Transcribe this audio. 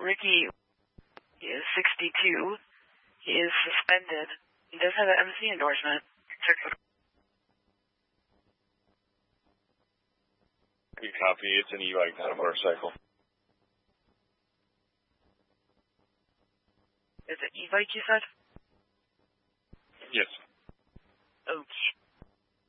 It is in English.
Ricky is 62. He is suspended. He does have an MC endorsement. You copy. It's an e-bike, not a motorcycle. Is it e-bike, you said? Yes.